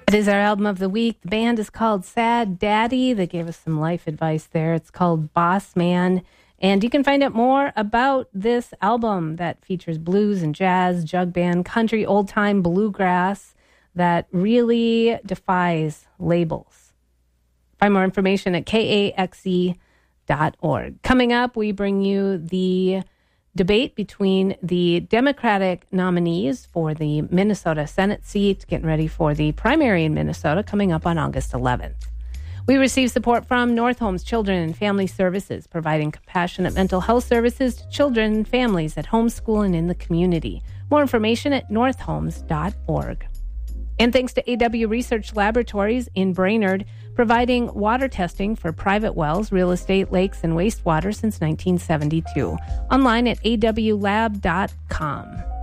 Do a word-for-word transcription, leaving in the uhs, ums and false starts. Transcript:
It is our album of the week. The band is called Sad Daddy. They gave us some life advice there. It's called Boss Man. And you can find out more about this album that features blues and jazz, jug band, country, old-time bluegrass that really defies labels. Find more information at K A X E dot org. Coming up, we bring you the debate between the Democratic nominees for the Minnesota Senate seat, getting ready for the primary in Minnesota coming up on August eleventh. We receive support from North Homes Children and Family Services, providing compassionate mental health services to children and families at home, school, and in the community. More information at north homes dot org. And thanks to A W Research Laboratories in Brainerd, providing water testing for private wells, real estate, lakes, and wastewater since nineteen seventy-two. Online at a w lab dot com.